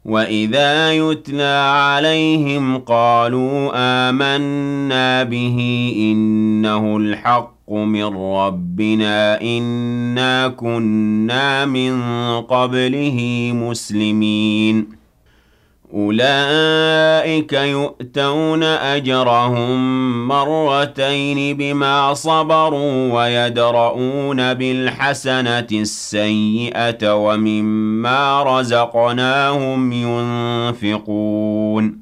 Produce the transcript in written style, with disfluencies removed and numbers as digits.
وَإِذَا يُتْلَىٰ عَلَيْهِمْ قَالُوا آمَنَّا بِهِ إِنَّهُ الْحَقُّ مِن رَّبِّنَا إِنَّا كُنَّا مِن قَبْلِهِ مُسْلِمِينَ أُولَٰئِكَ يُؤْتَوْنَ أَجْرَهُم مَّرَّتَيْنِ بِمَا صَبَرُوا وَيَدْرَءُونَ بِالْحَسَنَةِ السَّيِّئَةَ وَمِمَّا رَزَقْنَاهُمْ يُنفِقُونَ